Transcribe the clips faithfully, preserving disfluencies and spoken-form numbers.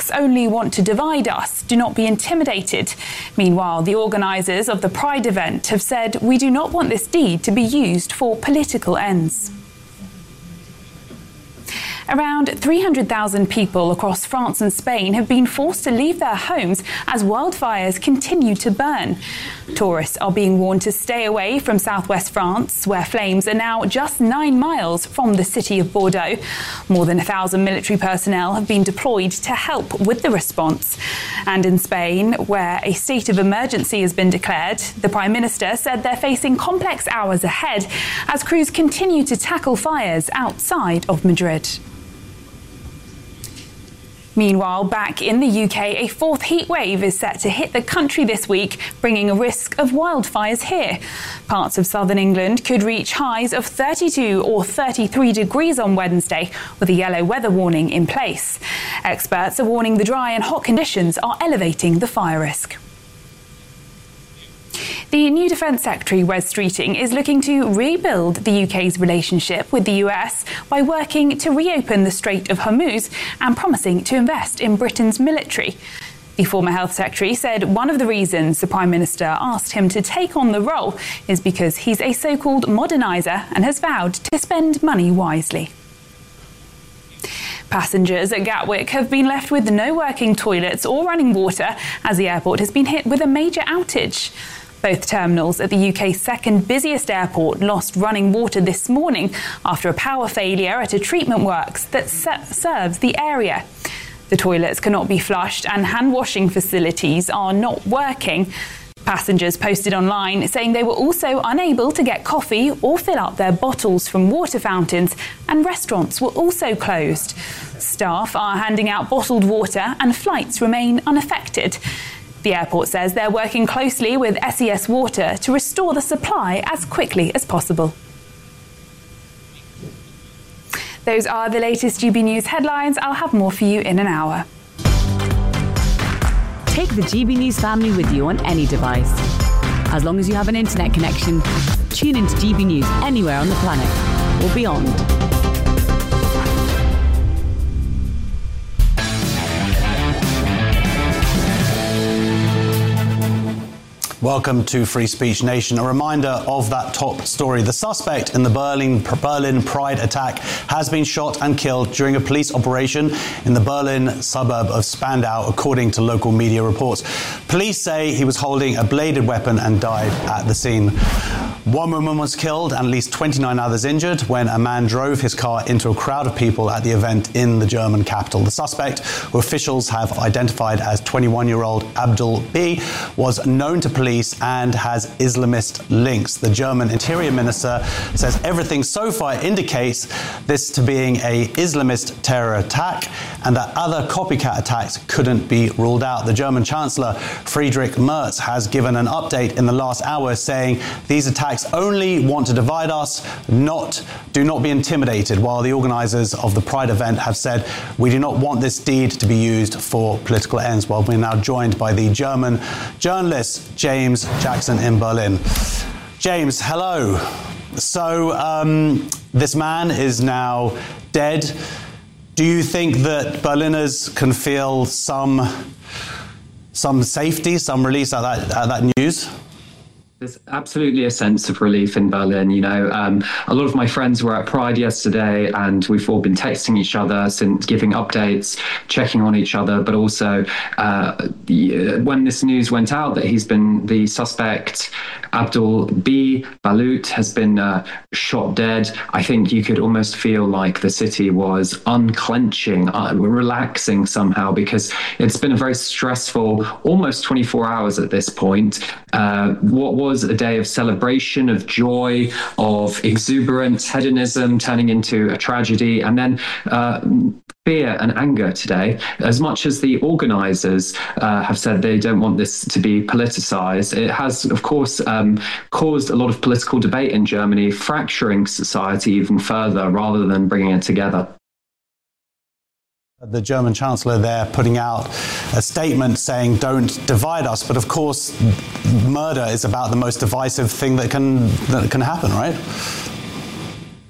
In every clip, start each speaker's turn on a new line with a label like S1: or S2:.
S1: attacks only want to divide us. Do not be intimidated. Meanwhile, the organisers of the Pride event have said, we do not want this deed to be used for political ends. Around three hundred thousand people across France and Spain have been forced to leave their homes as wildfires continue to burn. Tourists are being warned to stay away from southwest France, where flames are now just nine miles from the city of Bordeaux. More than a thousand military personnel have been deployed to help with the response. And in Spain, where a state of emergency has been declared, the Prime Minister said they're facing complex hours ahead as crews continue to tackle fires outside of Madrid. Meanwhile, back in the U K, a fourth heat wave is set to hit the country this week, bringing a risk of wildfires here. Parts of southern England could reach highs of thirty-two or thirty-three degrees on Wednesday, with a yellow weather warning in place. Experts are warning the dry and hot conditions are elevating the fire risk. The new Defence Secretary, Wes Streeting, is looking to rebuild the U K's relationship with the U S by working to reopen the Strait of Hormuz and promising to invest in Britain's military. The former Health Secretary said one of the reasons the Prime Minister asked him to take on the role is because he's a so-called moderniser and has vowed to spend money wisely. Passengers at Gatwick have been left with no working toilets or running water as the airport has been hit with a major outage. Both terminals at the U K's second busiest airport lost running water this morning after a power failure at a treatment works that serves the area. The toilets cannot be flushed and hand washing facilities are not working. Passengers posted online saying they were also unable to get coffee or fill up their bottles from water fountains, and restaurants were also closed. Staff are handing out bottled water and flights remain unaffected. The airport says they're working closely with S E S Water to restore the supply as quickly as possible. Those are the latest G B News headlines. I'll have more for you in an hour.
S2: Take the G B News family with you on any device. As long as you have an internet connection, tune into G B News anywhere on the planet or beyond.
S3: Welcome to Free Speech Nation. A reminder of that top story. The suspect in the Berlin, Berlin Pride attack has been shot and killed during a police operation in the Berlin suburb of Spandau, according to local media reports. Police say he was holding a bladed weapon and died at the scene. One woman was killed and at least twenty-nine others injured when a man drove his car into a crowd of people at the event in the German capital. The suspect, who officials have identified as twenty-one-year-old Abdul B, was known to police and has Islamist links. The German Interior Minister says everything so far indicates this to being an Islamist terror attack and that other copycat attacks couldn't be ruled out. The German Chancellor, Friedrich Merz, has given an update in the last hour saying these attacks only want to divide us, not do not be intimidated, while the organisers of the Pride event have said we do not want this deed to be used for political ends. Well, we're now joined by the German journalist James Jackson in Berlin. James, hello. So um, this man is now dead. Do you think that Berliners can feel some some safety, some release at that, at that news?
S4: There's absolutely a sense of relief in Berlin. You know, um, a lot of my friends were at Pride yesterday and we've all been texting each other since, giving updates, checking on each other. But also uh, when this news went out that he's been the suspect, Abdul B. Balut, has been uh, shot dead, I think you could almost feel like the city was unclenching, uh, relaxing somehow, because it's been a very stressful, almost twenty-four hours at this point. Uh, what was a day of celebration, of joy, of exuberance, hedonism turning into a tragedy, and then uh, fear and anger today. As much as the organisers uh, have said they don't want this to be politicised, it has, of course, um, caused a lot of political debate in Germany, fracturing society even further rather than bringing it together.
S3: The German Chancellor there putting out a statement saying don't divide us, but of course murder is about the most divisive thing that can that can happen, right?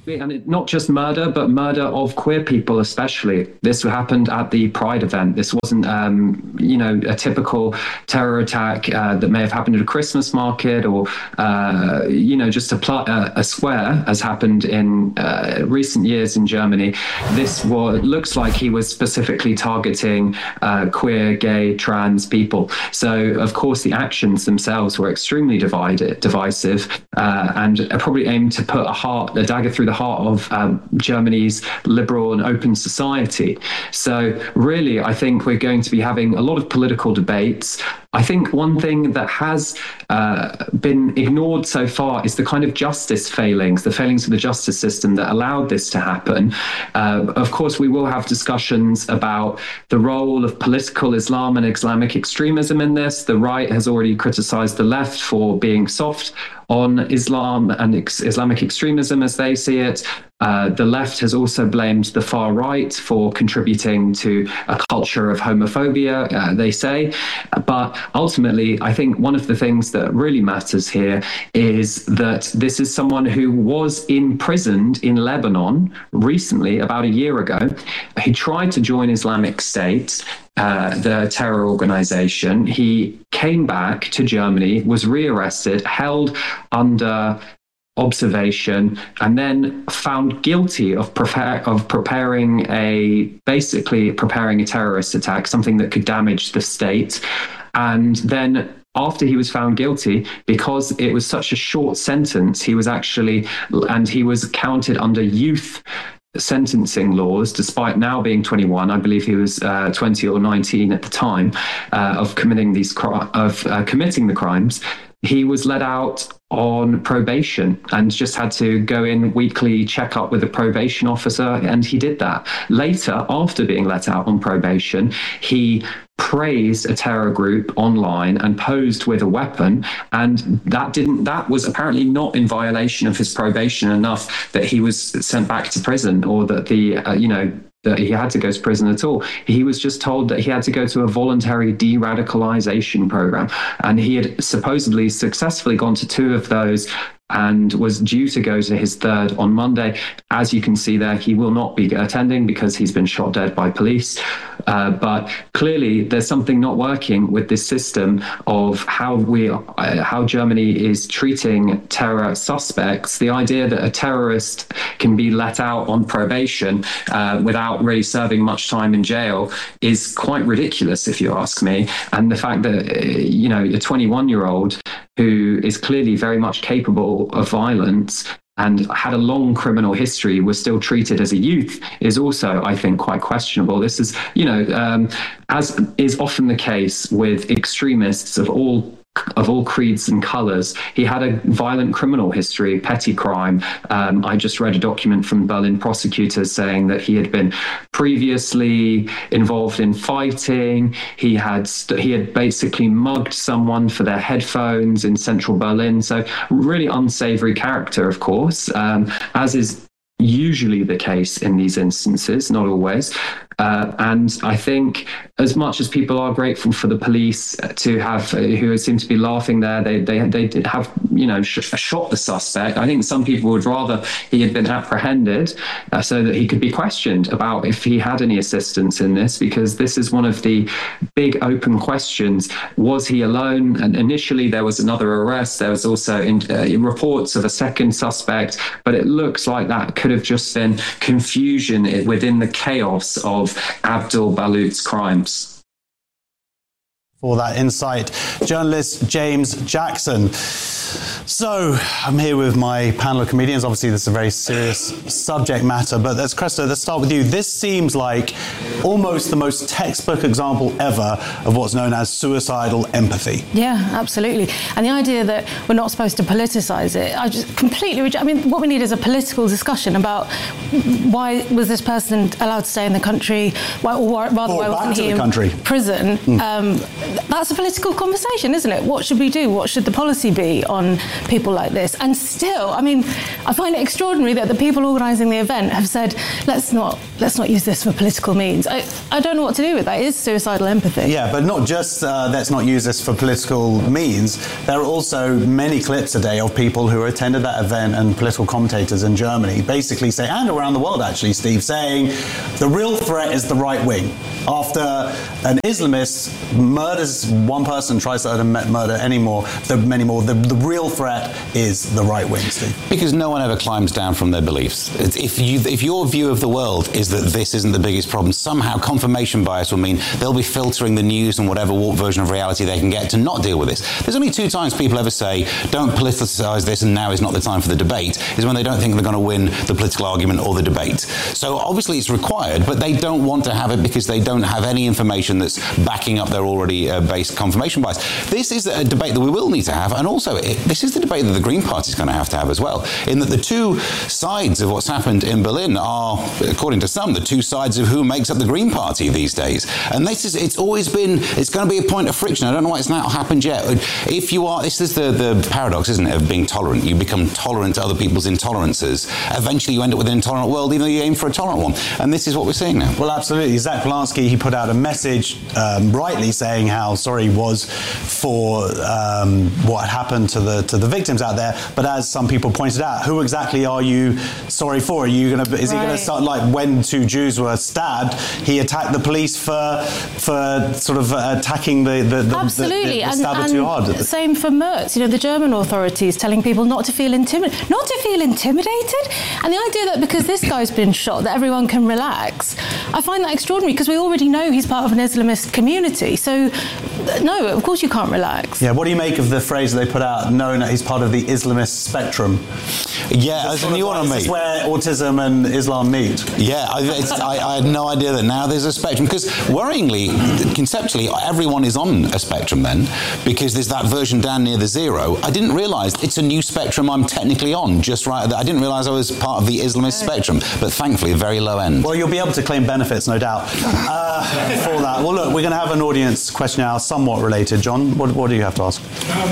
S4: And it, not just murder, but murder of queer people especially. This happened at the Pride event. This wasn't, um, you know, a typical terror attack uh, that may have happened at a Christmas market or, uh, you know, just a, pl- uh, a square, as happened in uh, recent years in Germany. This was, looks like he was specifically targeting uh, queer, gay, trans people. So, of course, the actions themselves were extremely divided, divisive uh, and probably aimed to put a heart, a dagger through the heart of um, Germany's liberal and open society. So really, I think we're going to be having a lot of political debates. I think one thing that has uh, been ignored so far is the kind of justice failings, the failings of the justice system that allowed this to happen. Uh, of course, we will have discussions about the role of political Islam and Islamic extremism in this. The right has already criticized the left for being soft on Islam and ex- Islamic extremism as they see it. Uh, the left has also blamed the far right for contributing to a culture of homophobia, uh, they say. But ultimately, I think one of the things that really matters here is that this is someone who was imprisoned in Lebanon recently, about a year ago. He tried to join Islamic State, Uh, the terror organization. He came back to Germany, was rearrested, held under observation, and then found guilty of prepare of preparing a basically preparing a terrorist attack, something that could damage the state. And then after he was found guilty, because it was such a short sentence, he was actually, and he was counted under youth sentencing laws, despite now being twenty-one. I believe he was uh, twenty or nineteen at the time uh, of committing these cri- of uh, committing the crimes. He was let out on probation and just had to go in weekly checkup with a probation officer, and he did that. Later, after being let out on probation, he praised a terror group online and posed with a weapon, and that didn't that was apparently not in violation of his probation enough that he was sent back to prison, or that the uh, you know that he had to go to prison at all. He was just told that he had to go to a voluntary de-radicalization program, and he had supposedly successfully gone to two of those and was due to go to his third on Monday. As you can see there, he will not be attending because he's been shot dead by police. Uh, but clearly, there's something not working with this system of how we, uh, how Germany is treating terror suspects. The idea that a terrorist can be let out on probation uh, without really serving much time in jail is quite ridiculous, if you ask me. And the fact that, uh, you know, a twenty-one-year-old who is clearly very much capable of violence and had a long criminal history was still treated as a youth is also, I think, quite questionable. This is, you know, um, as is often the case with extremists of all of all creeds and colours. He had a violent criminal history, petty crime. Um, I just read a document from Berlin prosecutors saying that he had been previously involved in fighting. He had he had basically mugged someone for their headphones in central Berlin. So really unsavoury character, of course, um, as is usually the case in these instances, not always. Uh, and I think as much as people are grateful for the police to have, uh, who seem to be laughing there, they they they did have, you know, sh- shot the suspect. I think some people would rather he had been apprehended uh, so that he could be questioned about if he had any assistance in this, because this is one of the big open questions. Was he alone? And initially there was another arrest. There was also in, uh, reports of a second suspect, but it looks like that could have just been confusion within the chaos of Abdul Balut's crimes.
S3: For that insight, journalist James Jackson. So I'm here with my panel of comedians. Obviously, this is a very serious subject matter, but let's, Cresta, let's start with you. This seems like almost the most textbook example ever of what's known as suicidal empathy.
S5: Yeah, absolutely. And the idea that we're not supposed to politicise it, I just completely reject. I mean, what we need is a political discussion about why was this person allowed to stay in the country, why, or rather,
S3: or
S5: why wasn't he in
S3: country.
S5: prison? Mm. Um, that's a political conversation, isn't it? What should we do? What should the policy be on on people like this. And still, I mean, I find it extraordinary that the people organising the event have said, let's not let's not use this for political means. I, I don't know what to do with that. It is suicidal empathy.
S3: Yeah, but not just uh, let's not use this for political means. There are also many clips a day of people who attended that event and political commentators in Germany basically say, and around the world actually, Steve, saying the real threat is the right wing. After an Islamist murders one person, tries to murder any more, the, many more, the, the real threat is the right wing, Steve.
S6: Because no one ever climbs down from their beliefs. It's, if you, if your view of the world is that this isn't the biggest problem, somehow confirmation bias will mean they'll be filtering the news and whatever warped version of reality they can get to not deal with this. There's only two times people ever say, don't politicise this and now is not the time for the debate, is when they don't think they're going to win the political argument or the debate. So obviously it's required, but they don't want to have it because they don't have any information that's backing up their already uh, based confirmation bias. This is a debate that we will need to have, and also it, this is the debate that the Green Party is going to have to have as well, in that the two sides of what's happened in Berlin are, according to some, the two sides of who makes up the Green Party these days. And this is, it's always been, it's going to be a point of friction. I don't know why it's not happened yet. If you are, this is the, the paradox, isn't it, of being tolerant. You become tolerant to other people's intolerances. Eventually you end up with an intolerant world, even though you aim for a tolerant one. And this is what we're seeing now.
S3: Well, absolutely. Zach Polanski, he put out a message, um, rightly saying how sorry he was for um, what happened to the to the victims out there. But as some people pointed out, who exactly are you sorry for? Are you going to? Is right. he going to start like when two Jews were stabbed? He attacked the police for for sort of attacking the the, the,
S5: absolutely
S3: the, the, the stabber
S5: and,
S3: too hard.
S5: Same for Merz. You know, the German authorities telling people not to feel intimidated, not to feel intimidated, and the idea that because this guy's been shot that everyone can relax. I find that extraordinary because we already know he's part of an Islamist community. So, no, of course you can't relax.
S3: Yeah, what do you make of the phrase they put out, knowing that he's part of the Islamist spectrum?
S6: Yeah, as a new one on me.
S3: Is this where autism and Islam meet?
S6: Yeah, I, it's, I, I had no idea that now there's a spectrum. Because worryingly, conceptually, everyone is on a spectrum then, because there's that version down near the zero. I didn't realise it's a new spectrum I'm technically on, just right. I didn't realise I was part of the Islamist spectrum, but thankfully, a very low end.
S3: Well, you'll be able to claim benefits, no doubt, uh, for that. Well, look, we're going to have an audience question now, somewhat related. John, what, what do you have to ask?
S7: Um,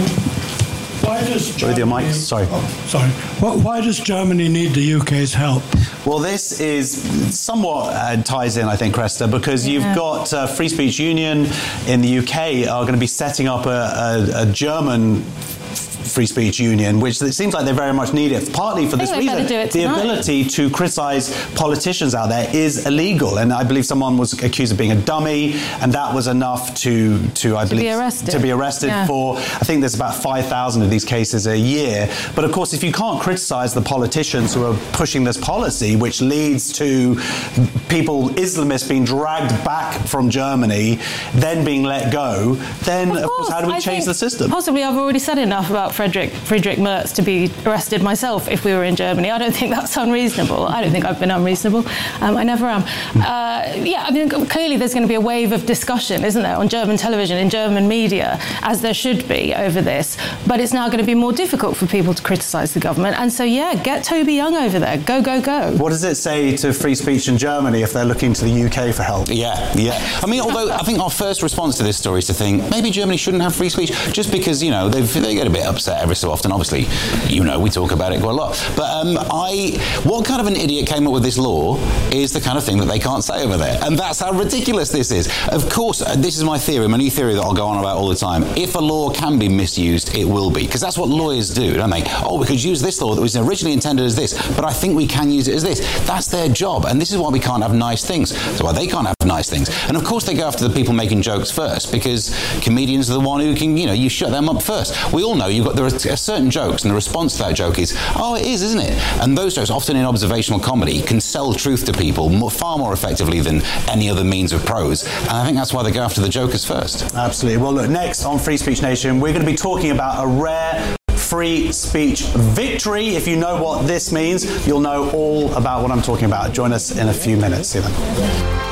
S7: why does Germany,
S3: with your mic? Sorry.
S7: Oh, sorry. Why does Germany need the U K's help?
S3: Well, this is somewhat uh, ties in, I think, Cresta, because you've yeah. got uh, Free Speech Union in the U K are going to be setting up a, a, a German free speech union, which it seems like they very much need it, partly for this reason. The ability to criticise politicians out there is illegal, and I believe someone was accused of being a dummy, and that was enough to, to I
S5: to
S3: believe,
S5: be arrested.
S3: to be arrested yeah. for, I think there's about five thousand of these cases a year. But of course, if you can't criticise the politicians who are pushing this policy, which leads to people, Islamists, being dragged back from Germany, then being let go, then, of, of course, how do we
S5: I
S3: change the system?
S5: Possibly I've already said enough about Friedrich, Friedrich Merz to be arrested myself if we were in Germany. I don't think that's unreasonable. I don't think I've been unreasonable. Um, I never am. Uh, yeah, I mean, clearly there's going to be a wave of discussion, isn't there, on German television, in German media, as there should be over this. But it's now going to be more difficult for people to criticise the government. And so, yeah, get Toby Young over there. Go, go, go.
S3: What does it say to free speech in Germany if they're looking to the U K for help?
S6: Yeah, yeah. I mean, although I think our first response to this story is to think maybe Germany shouldn't have free speech just because, you know, they've, they get a bit upset every so often. Obviously, you know, we talk about it quite a lot. But um, I, what kind of an idiot came up with this law is the kind of thing that they can't say over there. And that's how ridiculous this is. Of course, this is my theory, my new theory that I'll go on about all the time. If a law can be misused, it will be. Because that's what lawyers do, don't they? Oh, we could use this law that was originally intended as this, but I think we can use it as this. That's their job. And this is why we can't have nice things. So why they can't have nice things. And of course, they go after the people making jokes first, because comedians are the one who can, you know, you shut them up first. We all know you've got, there are certain jokes, and the response to that joke is, oh, it is, isn't it? And those jokes, often in observational comedy, can sell truth to people more, far more effectively than any other means of prose. And I think that's why they go after the jokers first.
S3: Absolutely. Well, look, next on Free Speech Nation, we're going to be talking about a rare free speech victory. If you know what this means, you'll know all about what I'm talking about. Join us in a few minutes. See you then.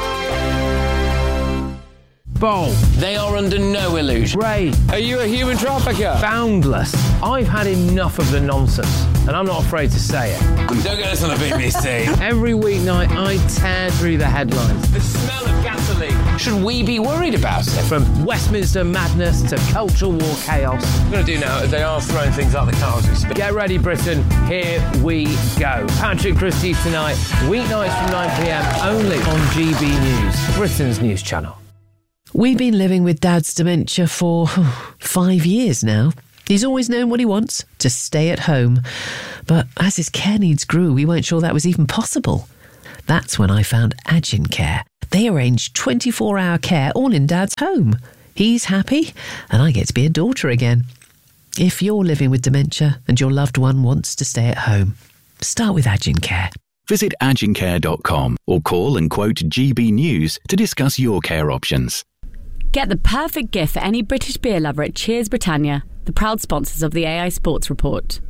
S8: Bold.
S9: They are under no illusion.
S8: Ray.
S9: Are you a human trafficker?
S8: Boundless. I've had enough of the nonsense, and I'm not afraid to say it.
S9: Don't get us on the B B C.
S8: Every weeknight, I tear through the headlines.
S9: The smell of gasoline. should we be worried about it?
S8: From Westminster madness to cultural war chaos. What we're going to do now is they are throwing things out the car as we speak. Get ready, Britain. Here we go. Patrick Christie's tonight, weeknights from nine p.m, only on G B News, Britain's news channel.
S10: We've been living with Dad's dementia for five years now. He's always known what he wants, to stay at home. But as his care needs grew, we weren't sure that was even possible. That's when I found Agin Care. They arrange twenty-four hour care all in Dad's home. He's happy, and I get to be a daughter again. If you're living with dementia and your loved one wants to stay at home, start with Agin Care.
S11: Visit agin care dot com or call and quote G B News to discuss your care options.
S2: Get the perfect gift for any British beer lover at Cheers Britannia, the proud sponsors of the A I Sports Report.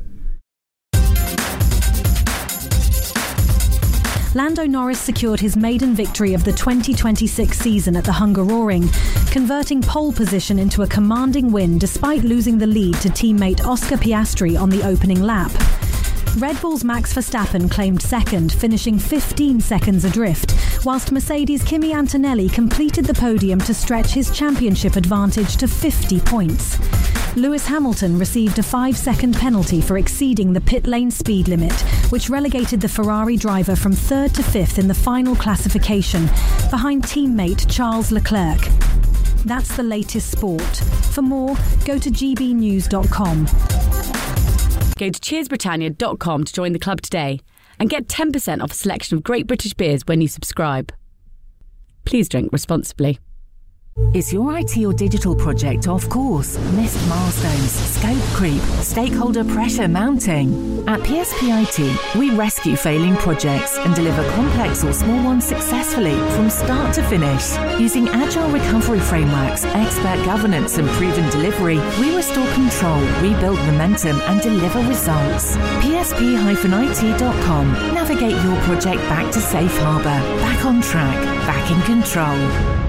S12: Lando Norris secured his maiden victory of the twenty twenty-six season at the Hungaroring, converting pole position into a commanding win despite losing the lead to teammate Oscar Piastri on the opening lap. Red Bull's Max Verstappen claimed second, finishing fifteen seconds adrift, whilst Mercedes' Kimi Antonelli completed the podium to stretch his championship advantage to fifty points. Lewis Hamilton received a five-second penalty for exceeding the pit lane speed limit, which relegated the Ferrari driver from third to fifth in the final classification, behind teammate Charles Leclerc. That's the latest sport. For more, go to g b news dot com.
S2: Go to cheers britannia dot com to join the club today and get ten percent off a selection of great British beers when you subscribe. Please drink responsibly.
S13: Is your I T or digital project off course? Missed milestones, scope creep, stakeholder pressure mounting? At P S P I T, we rescue failing projects and deliver complex or small ones successfully from start to finish. Using agile recovery frameworks, expert governance and proven delivery, we restore control, rebuild momentum and deliver results. P S P I T dot com. Navigate your project back to safe harbour, back on track, back in control.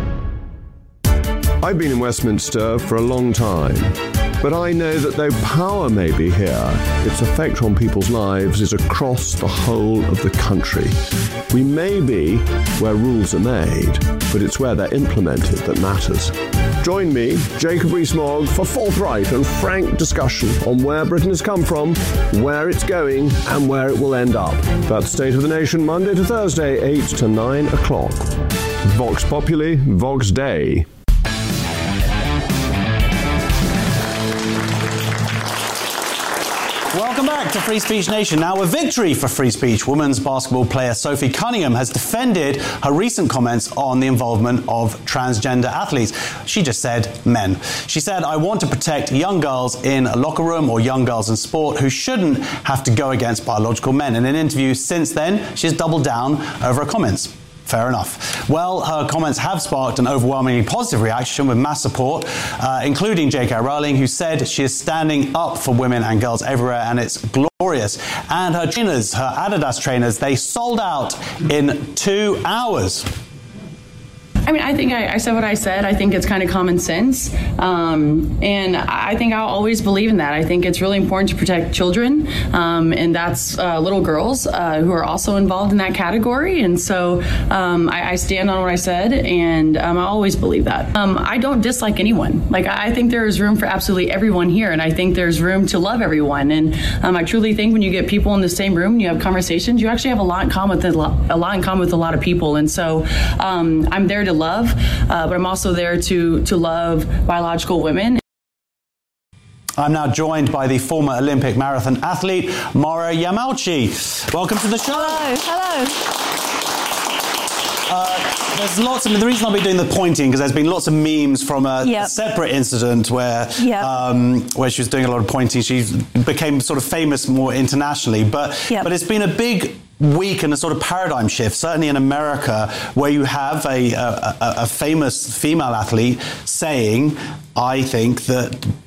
S14: I've been in Westminster for a long time, but I know that though power may be here, its effect on people's lives is across the whole of the country. We may be where rules are made, but it's where they're implemented that matters. Join me, Jacob Rees-Mogg, for forthright and frank discussion on where Britain has come from, where it's going, and where it will end up. That's State of the Nation, Monday to Thursday, eight to nine o'clock. Vox Populi, Vox Dei.
S3: Welcome back to Free Speech Nation. Now, a victory for free speech. Women's basketball player Sophie Cunningham has defended her recent comments on the involvement of transgender athletes. She just said men. She said, I want to protect young girls in a locker room or young girls in sport who shouldn't have to go against biological men. In an interview since then, she's doubled down over her comments. Fair enough. Well, her comments have sparked an overwhelmingly positive reaction with mass support, uh, including J K Rowling, who said she is standing up for women and girls everywhere, and it's glorious. And her trainers, her Adidas trainers, they sold out in two hours.
S15: I mean, I think I, I said what I said. I think it's kind of common sense. Um, and I think I'll always believe in that. I think it's really important to protect children. Um, and that's uh, little girls uh, who are also involved in that category. And so um, I, I stand on what I said, and um, I always believe that. Um, I don't dislike anyone. Like, I think there is room for absolutely everyone here. And I think there's room to love everyone. And um, I truly think when you get people in the same room and you have conversations, you actually have a lot in common with a lot, a lot in common with a lot of people. And so um, I'm there to love, uh, but I'm also there to to love biological women.
S3: I'm now joined by the former Olympic marathon athlete, Mara Yamauchi. Welcome to the show.
S16: Hello, hello.
S3: Uh, there's lots of, the reason I'll be doing the pointing, because there's been lots of memes from a yep. separate incident where yep. um, where she was doing a lot of pointing. She became sort of famous more internationally, but yep. but it's been a big week and a sort of paradigm shift, certainly in America, where you have a, a, a famous female athlete saying, I think that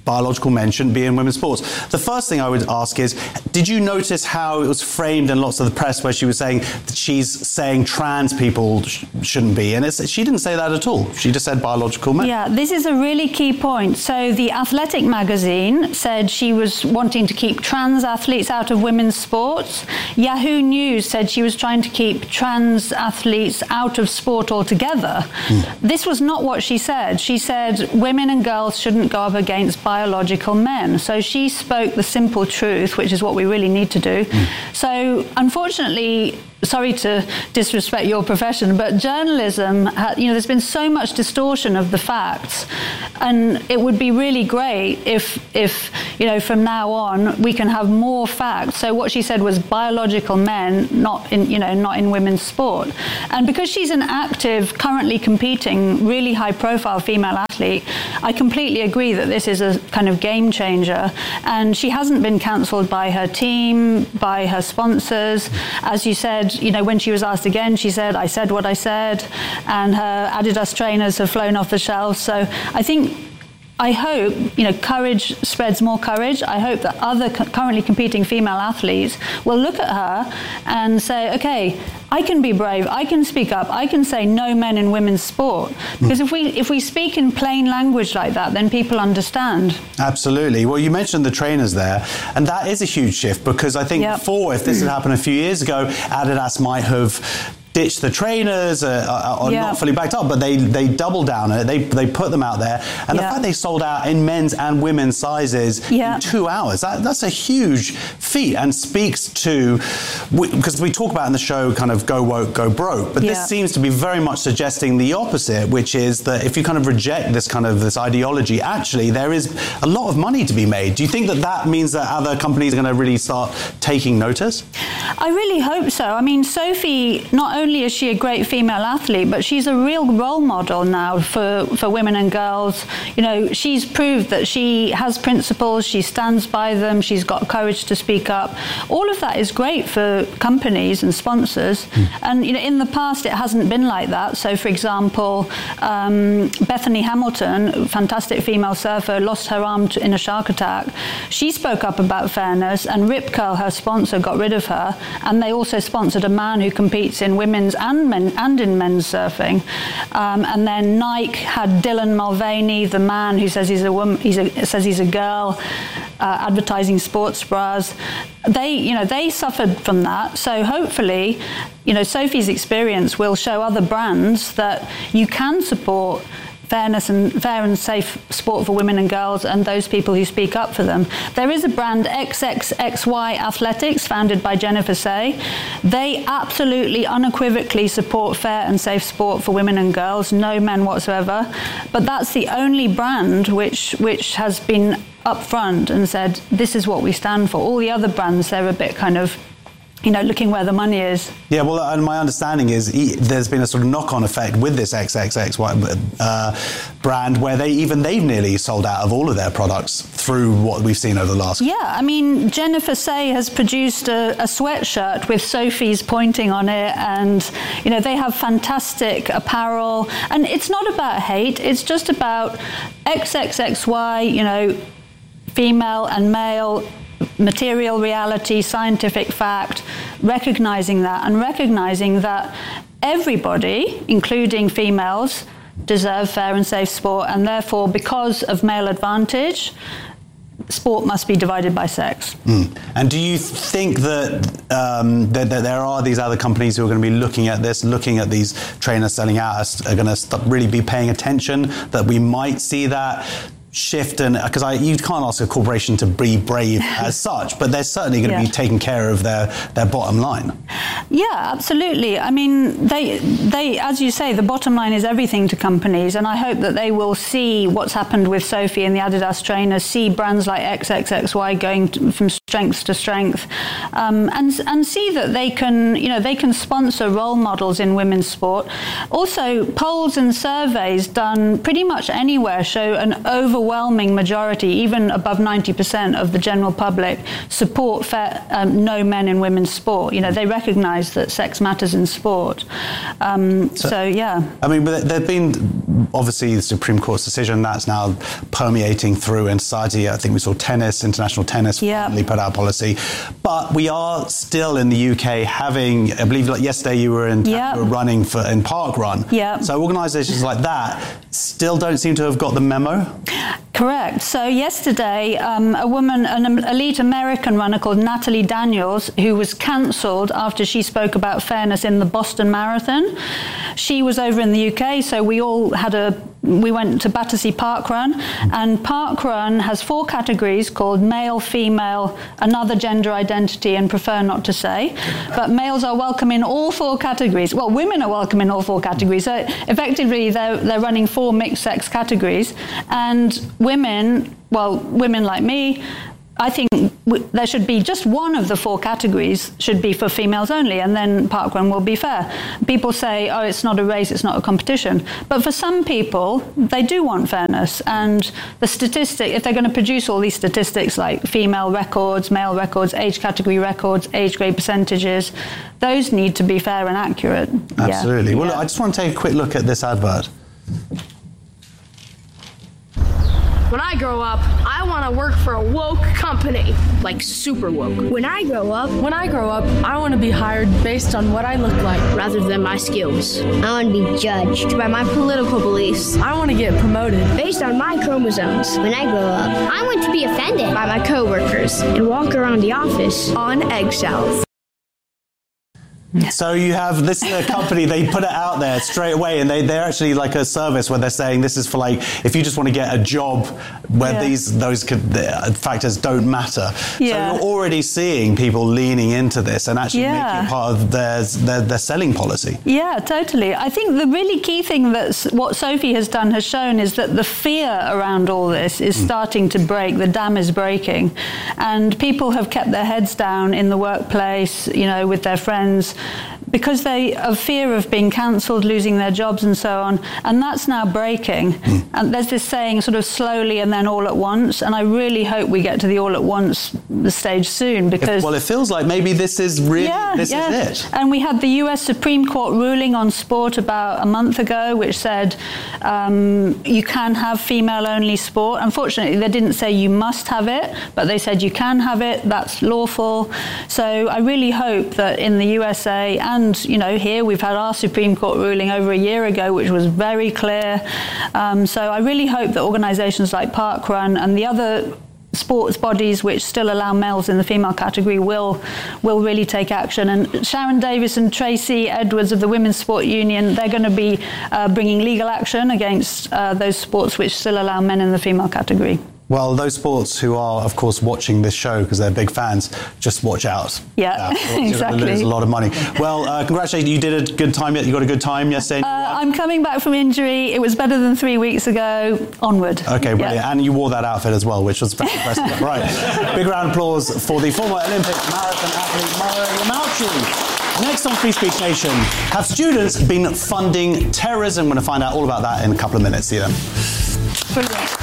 S3: biological men shouldn't be in women's sports. The first thing I would ask is, did you notice how it was framed in lots of the press where she was saying that she's saying trans people sh- shouldn't be? And it's, she didn't say that at all. She just said biological men.
S16: Yeah, this is a really key point. So the Athletic magazine said she was wanting to keep trans athletes out of women's sports. Yahoo News said she was trying to keep trans athletes out of sport altogether. Mm. This was not what she said. She said women and girls shouldn't go up against biological men. So she spoke the simple truth, which is what we really need to do. Mm. So unfortunately, sorry to disrespect your profession, but journalism, you know, there's been so much distortion of the facts, and it would be really great if, if, you know, from now on we can have more facts. So what she said was biological men, not in, you know, not in women's sport. And because she's an active, currently competing, really high-profile female athlete, I completely agree that this is a kind of game changer. And she hasn't been cancelled by her team, by her sponsors. As you said, you know, when she was asked again, she said, I said what I said, and her Adidas trainers have flown off the shelves. So I think, I hope, you know, courage spreads more courage. I hope that other co- currently competing female athletes will look at her and say, okay, I can be brave, I can speak up, I can say no men in women's sport. Because mm. if we if we speak in plain language like that, then people understand.
S3: Absolutely. Well, you mentioned the trainers there, and that is a huge shift, because I think yep. before, if this had happened a few years ago, Adidas might have ditch the trainers, uh, are yeah. not fully backed up, but they they double down on it. They they put them out there, and yeah. the fact they sold out in men's and women's sizes yeah. in two hours, that, that's a huge feat, and speaks to, because we, we talk about in the show kind of go woke, go broke, but yeah. this seems to be very much suggesting the opposite, which is that if you kind of reject this kind of this ideology, actually there is a lot of money to be made. Do you think that that means that other companies are going to really start taking notice?
S16: I really hope so. I mean, Sophie, not only only is she a great female athlete, but she's a real role model now for, for women and girls. You know, she's proved that she has principles, she stands by them, she's got courage to speak up. All of that is great for companies and sponsors. Mm. And, you know, in the past, it hasn't been like that. So, for example, um, Bethany Hamilton, fantastic female surfer, lost her arm to, in a shark attack. She spoke up about fairness, and Rip Curl, her sponsor, got rid of her. And they also sponsored a man who competes in women's and men and in men's surfing. Um, and then Nike had Dylan Mulvaney, the man who says he's a woman, he's a, says he's a girl, uh, advertising sports bras. They, you know, they suffered from that. So hopefully, you know, Sophie's experience will show other brands that you can support fairness and fair and safe sport for women and girls, and those people who speak up for them. There is a brand, X X X Y Athletics, founded by Jennifer Say. They absolutely, unequivocally support fair and safe sport for women and girls, no men whatsoever. But that's the only brand which which has been upfront and said, this is what we stand for. All the other brands, they're a bit kind of, you know, looking where the money is. Yeah, well, and my understanding is there's been a sort of knock-on effect with this X X X Y uh, brand, where they even they've nearly sold out of all of their products through what we've seen over the last. Yeah, I mean, Jennifer Say has produced a, a sweatshirt with Sophie's pointing on it, and you know they have fantastic apparel, and it's not about hate; it's just about X X X Y, you know, female and male. Material reality, scientific fact, recognizing that and recognizing that everybody, including females, deserve fair and safe sport, and therefore, because of male advantage, sport must be divided by sex.
S3: Mm. And do you think that, um, that, that there are these other companies who are going to be looking at this, looking at these trainers selling out, are going to really be paying attention, that we might see that shift? And because I you can't ask a corporation to be brave as such, but they're certainly going to yeah. be taking care of their their bottom line.
S16: Yeah, absolutely. I mean, they they as you say, the bottom line is everything to companies, and I hope that they will see what's happened with Sophie and the Adidas trainers, see brands like X X X Y going to, from strength to strength, um, and and see that they can, you know, they can sponsor role models in women's sport. Also, polls and surveys done pretty much anywhere show an overwhelming majority, even above ninety percent of the general public, support fair, um, no men in women's sport. You know, they recognise that sex matters in sport. Um, so, so, yeah.
S3: I mean, but there've been obviously the Supreme Court's decision that's now permeating through in society. I think we saw tennis, international tennis,
S16: yeah.
S3: finally put out policy. But we are still in the U K having, I believe, like yesterday you were in
S16: yeah.
S3: you were running for in Park Run.
S16: Yeah.
S3: So organisations like that still don't seem to have got the memo.
S16: Correct. So yesterday, um, a woman, an elite American runner called Natalie Daniels, who was cancelled after she spoke about fairness in the Boston Marathon. She was over in the U K, so we all had a, we went to Battersea Park Run, and Park Run has four categories called male, female, another gender identity, and prefer not to say. But males are welcome in all four categories. Well, women are welcome in all four categories. So effectively, they're, they're running four mixed sex categories, and women, well, women like me, I think w- there should be just one of the four categories should be for females only, and then parkrun will be fair. People say, oh, it's not a race, it's not a competition. But for some people, they do want fairness. And the statistic, if they're going to produce all these statistics like female records, male records, age category records, age grade percentages, those need to be fair and accurate.
S3: Absolutely.
S16: Yeah.
S3: Well,
S16: yeah.
S3: look, I just want to take a quick look at this advert.
S17: When I grow up, I want to work for a woke company, like super woke. When I grow up,
S18: when I grow up, I want to be hired based on what I look like
S17: rather than my skills.
S19: I want to be judged by my political beliefs.
S18: I want to get promoted
S19: based on my chromosomes. When I grow up, I want to be offended by my coworkers and walk around the office on eggshells.
S3: So you have this uh, company, they put it out there straight away, and they, they're actually like a service where they're saying this is for, like, if you just want to get a job where yeah. these those could, uh, factors don't matter.
S16: Yeah.
S3: So you're already seeing people leaning into this and actually
S16: yeah.
S3: making it part of their, their, their selling policy.
S16: Yeah, totally. I think the really key thing that's what Sophie has done has shown is that the fear around all this is mm. starting to break. The dam is breaking. And people have kept their heads down in the workplace, you know, with their friends, because they have fear of being cancelled, losing their jobs and so on. And that's now breaking. Mm. And there's this saying sort of slowly and then all at once. And I really hope we get to the all at once stage soon, because...
S3: If, well, it feels like maybe this is really,
S16: yeah,
S3: this
S16: yeah.
S3: is it.
S16: And we had the U S Supreme Court ruling on sport about a month ago, which said um, you can have female-only sport. Unfortunately, they didn't say you must have it, but they said you can have it. That's lawful. So I really hope that in the U S A and, you know, here we've had our Supreme Court ruling over a year ago, which was very clear. Um, so I really hope that organisations like Parkrun and the other sports bodies which still allow males in the female category will will really take action. And Sharon Davis and Tracy Edwards of the Women's Sport Union, they're going to be uh, bringing legal action against uh, those sports which still allow men in the female category.
S3: Well, those sports who are, of course, watching this show because they're big fans, just watch out.
S16: Yeah,
S3: uh,
S16: exactly.
S3: There's a lot of money. Well, uh, congratulations. You did a good time. You got a good time yesterday?
S16: Uh, I'm coming back from injury. It was better than three weeks ago. Onward.
S3: Okay, brilliant.
S16: Yeah.
S3: And you wore that outfit as well, which was very impressive. Right. Big round of applause for the former Olympic marathon athlete, Mara Yamauchi. Next on Free Speech Nation, have students been funding terrorism? We're going to find out all about that in a couple of minutes. See you then.
S16: Brilliant.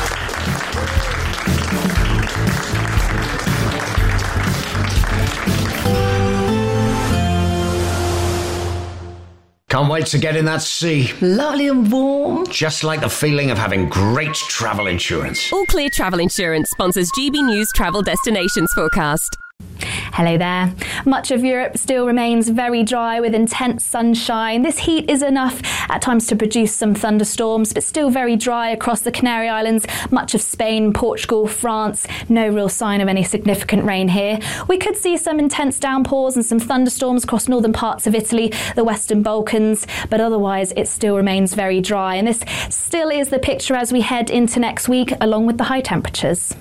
S9: Can't wait to get in that sea.
S10: Lovely and warm.
S9: Just like the feeling of having great travel insurance.
S20: All Clear Travel Insurance sponsors G B News Travel Destinations Forecast.
S21: Hello there. Much of Europe still remains very dry with intense sunshine. This heat is enough at times to produce some thunderstorms, but still very dry across the Canary Islands, much of Spain, Portugal, France. No real sign of any significant rain here. We could see some intense downpours and some thunderstorms across northern parts of Italy, the Western Balkans, but otherwise it still remains very dry. And this still is the picture as we head into next week, along with the high temperatures.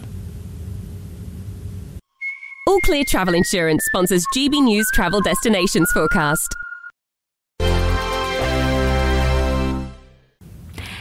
S20: All Clear Travel Insurance sponsors G B News Travel Destinations Forecast.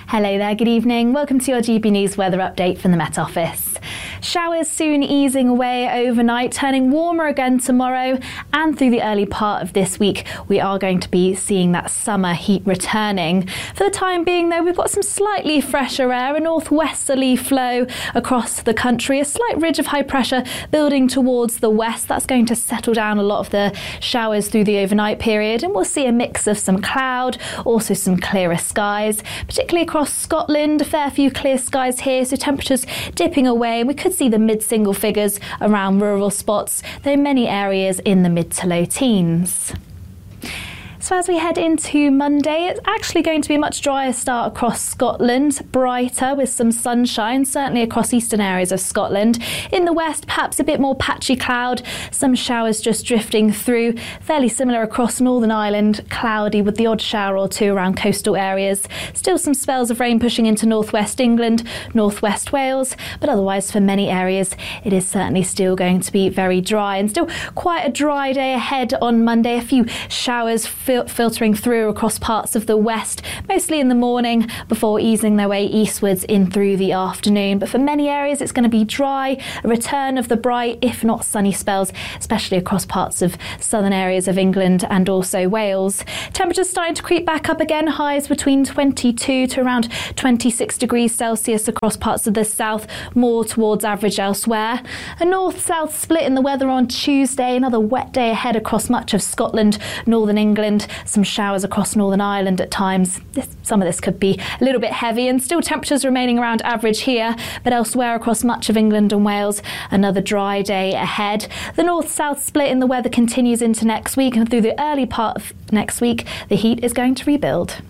S21: Hello there, good evening. Welcome to your G B News weather update from the Met Office. Showers soon easing away overnight, turning warmer again tomorrow, and through the early part of this week we are going to be seeing that summer heat returning. For the time being though, we've got some slightly fresher air, a northwesterly flow across the country, a slight ridge of high pressure building towards the west. That's going to settle down a lot of the showers through the overnight period, and we'll see a mix of some cloud, also some clearer skies, particularly across Scotland. A fair few clear skies here, so temperatures dipping away, and we could see the mid-single figures around rural spots, though many areas in the mid to low teens. So as we head into Monday, it's actually going to be a much drier start across Scotland, brighter with some sunshine, certainly across eastern areas of Scotland. In the west, perhaps a bit more patchy cloud, some showers just drifting through, fairly similar across Northern Ireland, cloudy with the odd shower or two around coastal areas. Still some spells of rain pushing into northwest England, northwest Wales, but otherwise for many areas it is certainly still going to be very dry, and still quite a dry day ahead on Monday. A few showers fil- filtering through across parts of the west, mostly in the morning before easing their way eastwards in through the afternoon. But for many areas it's going to be dry, a return of the bright if not sunny spells, especially across parts of southern areas of England and also Wales. Temperatures starting to creep back up again, highs between twenty-two to around twenty-six degrees Celsius across parts of the south, more towards average elsewhere. A north-south split in the weather on Tuesday, another wet day ahead across much of Scotland, northern England, some showers across Northern Ireland at times. This, some of this could be a little bit heavy, and still temperatures remaining around average here, but elsewhere across much of England and Wales, another dry day ahead. The north-south split in the weather continues into next week, and through the early part of next week the heat is going to rebuild.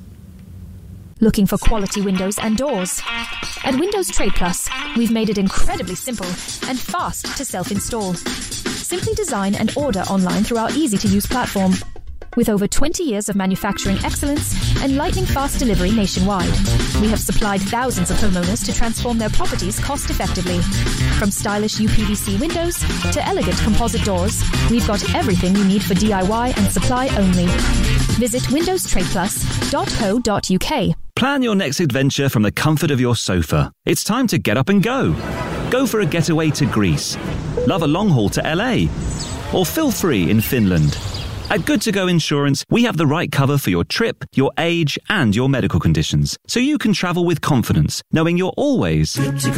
S1: Looking for quality windows and doors? At Windows Trade Plus, we've made it incredibly simple and fast to self-install. Simply design and order online through our easy-to-use platform. With over twenty years of manufacturing excellence and lightning-fast delivery nationwide, we have supplied thousands of homeowners to transform their properties cost-effectively. From stylish U P V C windows to elegant composite doors, we've got everything you need for D I Y and supply only. Visit windows trade plus dot co dot U K.
S11: Plan your next adventure from the comfort of your sofa. It's time to get up and go. Go for a getaway to Greece. Love a long haul to L A. Or feel free in Finland. At Good To Go Insurance, we have the right cover for your trip, your age, and your medical conditions, so you can travel with confidence, knowing you're always good to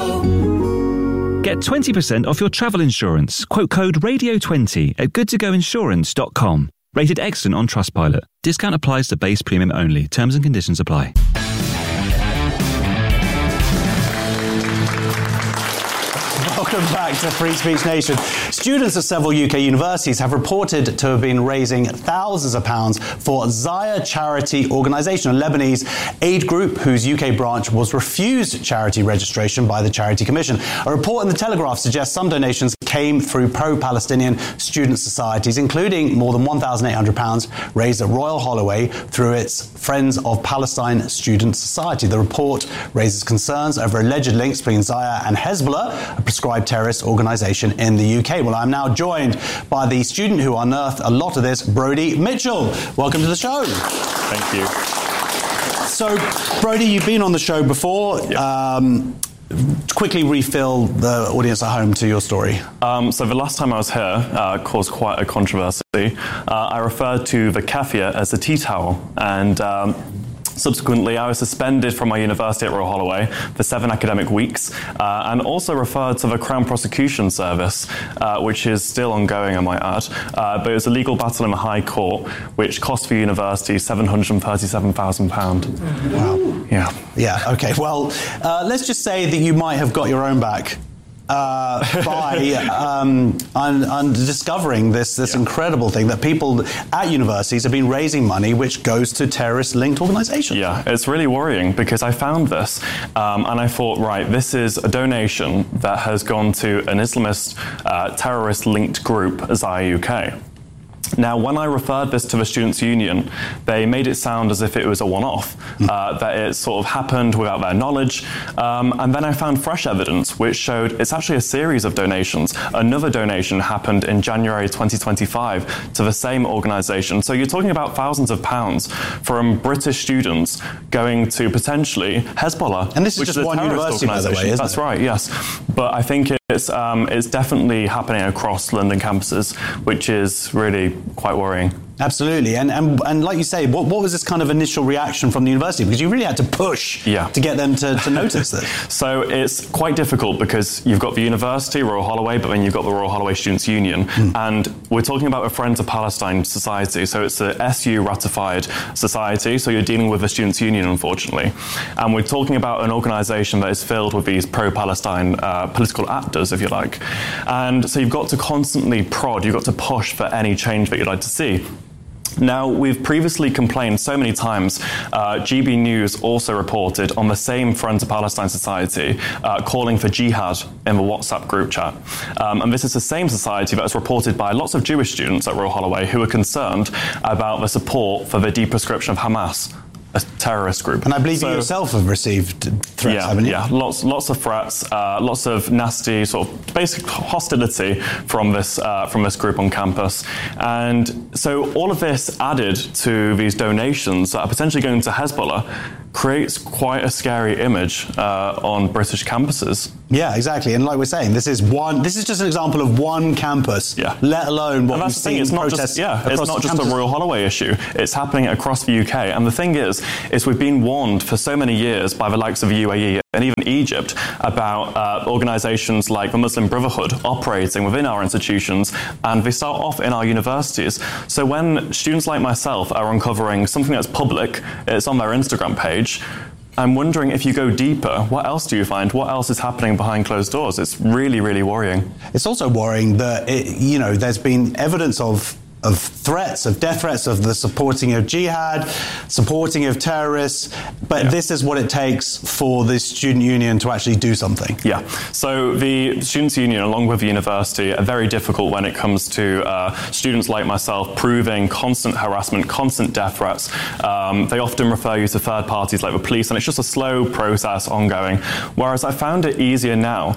S11: go. Get twenty percent off your travel insurance. Quote code radio twenty at good to go insurance dot com. Rated excellent on Trustpilot. Discount applies to base premium only. Terms and conditions apply.
S3: Welcome back to Free Speech Nation. Students at several U K universities have reported to have been raising thousands of pounds for Zaya Charity Organisation, a Lebanese aid group whose U K branch was refused charity registration by the Charity Commission. A report in The Telegraph suggests some donations came through pro-Palestinian student societies, including more than one thousand eight hundred pounds raised at Royal Holloway through its Friends of Palestine Student Society. The report raises concerns over alleged links between Zaya and Hezbollah, a prescribed terrorist organisation in the U K. Well, I'm now joined by the student who unearthed a lot of this, Brodie Mitchell. Welcome to the show.
S22: Thank you.
S3: So, Brodie, you've been on the show before. Yeah. Um, quickly refill the audience at home to your story.
S22: Um, so the last time I was here uh, caused quite a controversy. Uh, I referred to the keffiyeh as a tea towel, and um, subsequently, I was suspended from my university at Royal Holloway for seven academic weeks, uh, and also referred to the Crown Prosecution Service, uh, which is still ongoing, I might add. Uh, but it was a legal battle in the High Court, which cost the university seven hundred thirty-seven thousand pounds.
S3: Wow.
S22: Yeah.
S3: Yeah, OK. Well, uh, let's just say that you might have got your own back Uh, by um, un, un discovering this this yeah. incredible thing that people at universities have been raising money which goes to terrorist-linked organisations.
S22: Yeah, it's really worrying because I found this um, and I thought, right, this is a donation that has gone to an Islamist uh, terrorist-linked group, Zaya U K. Now, when I referred this to the Students' Union, they made it sound as if it was a one-off, mm. uh, that it sort of happened without their knowledge. Um, and then I found fresh evidence which showed it's actually a series of donations. Another donation happened in January twenty twenty-five to the same organisation. So you're talking about thousands of pounds from British students going to potentially Hezbollah.
S3: And this is
S22: which
S3: just
S22: is a
S3: one university, by the way, isn't
S22: That's
S3: it?
S22: right, yes. But I think it's, um, it's definitely happening across London campuses, which is really quite worrying.
S3: Absolutely. And, and and like you say, what, what was this kind of initial reaction from the university? Because you really had to push
S22: yeah.
S3: to get them to, to notice this.
S22: So it's quite difficult because you've got the university, Royal Holloway, but then you've got the Royal Holloway Students' Union. Mm. And we're talking about a Friends of Palestine society. So it's a S U ratified society. So you're dealing with the Students' Union, unfortunately. And we're talking about an organisation that is filled with these pro-Palestine uh, political actors, if you like. And so you've got to constantly prod, you've got to push for any change that you'd like to see. Now, we've previously complained so many times. Uh, G B News also reported on the same Friends of Palestine Society uh, calling for jihad in the WhatsApp group chat. Um, and this is the same society that was reported by lots of Jewish students at Royal Holloway who are concerned about the support for the deprescription of Hamas, a terrorist group.
S3: And I believe
S22: so,
S3: you yourself have received threats,
S22: yeah,
S3: haven't you?
S22: Yeah, lots, lots of threats, uh, lots of nasty sort of basic hostility from this uh, from this group on campus. And so all of this added to these donations that are potentially going to Hezbollah creates quite a scary image uh, on British campuses.
S3: Yeah, exactly. And like we're saying, this is one. This is just an example of one campus.
S22: Yeah.
S3: Let alone what
S22: and
S3: we've
S22: that's the thing,
S3: seen
S22: it's not
S3: protests
S22: just yeah, it's not just
S3: campus.
S22: a Royal Holloway issue. It's happening across the U K. And the thing is, is we've been warned for so many years by the likes of the U A E and even Egypt about uh, organisations like the Muslim Brotherhood operating within our institutions, and they start off in our universities. So when students like myself are uncovering something that's public, it's on their Instagram page, I'm wondering if you go deeper, what else do you find? What else is happening behind closed doors? It's really, really worrying.
S3: It's also worrying that, it, you know, there's been evidence of of threats, of death threats, of the supporting of jihad, supporting of terrorists, but yeah. this is what it takes for the student union to actually do something.
S22: Yeah, so the Students' Union, along with the university, are very difficult when it comes to uh, students like myself proving constant harassment, constant death threats. Um, they often refer you to third parties like the police, and it's just a slow process ongoing, whereas I found it easier now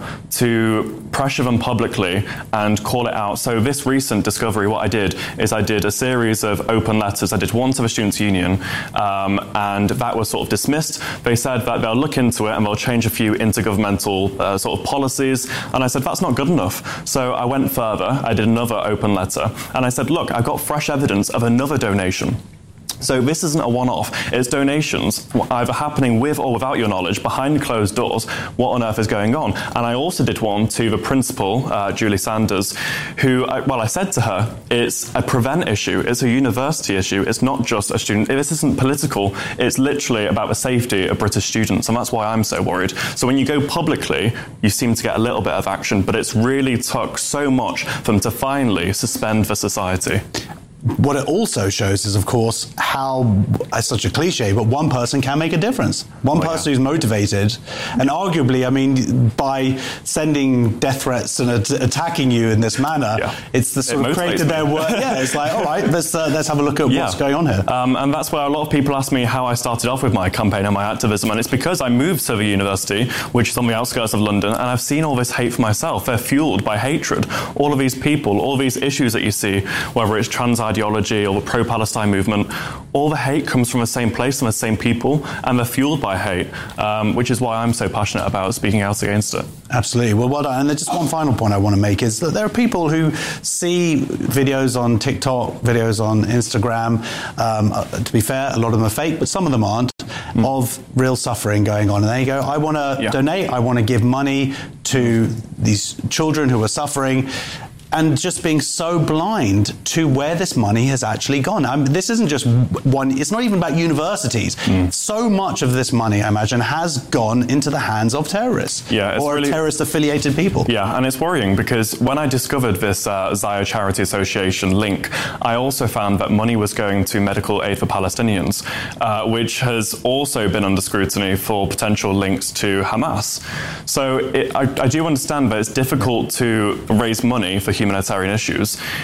S22: to pressure them publicly and call it out. So this recent discovery, what I did is I did a series of open letters. I did one to the Students' Union, um, and that was sort of dismissed. They said that they'll look into it and they'll change a few intergovernmental uh, sort of policies. And I said, that's not good enough. So I went further. I did another open letter. And I said, look, I've got fresh evidence of another donation. So this isn't a one-off. It's donations either happening with or without your knowledge behind closed doors. What on earth is going on? And I also did one to the principal, uh, Julie Sanders, who, I, well, I said to her, it's a prevent issue. It's a university issue. It's not just a student. This isn't political. It's literally about the safety of British students. And that's why I'm so worried. So when you go publicly, you seem to get a little bit of action, but it's really took so much for them to finally suspend the society.
S3: What it also shows is, of course, how, it's such a cliche, but one person can make a difference. One oh, person yeah. who's motivated, and arguably, I mean, by sending death threats and at- attacking you in this manner, yeah. it's the sort it of created their work. Yeah, it's like, all right, let's uh, let's have a look at yeah. what's going on here.
S22: Um, and that's where a lot of people ask me how I started off with my campaign and my activism, and it's because I moved to the university, which is on the outskirts of London, and I've seen all this hate for myself. They're fueled by hatred. All of these people, all these issues that you see, whether it's trans ideology or the pro-Palestine movement, all the hate comes from the same place and the same people, and they're fueled by hate, um, which is why I'm so passionate about speaking out against it.
S3: Absolutely. Well, well done. And just one final point I want to make is that there are people who see videos on TikTok, videos on Instagram. Um, uh, to be fair, a lot of them are fake, but some of them aren't, mm. of real suffering going on. And they go, I want to yeah. donate, I want to give money to these children who are suffering. And just being so blind to where this money has actually gone. I mean, this isn't just one, it's not even about universities. Mm. So much of this money, I imagine, has gone into the hands of terrorists
S22: yeah, it's
S3: or
S22: really,
S3: terrorist-affiliated people.
S22: Yeah, and it's worrying because when I discovered this uh, Zaya Charity Association link, I also found that money was going to Medical Aid for Palestinians, uh, which has also been under scrutiny for potential links to Hamas. So it, I, I do understand that it's difficult to raise money for humanitarian issues.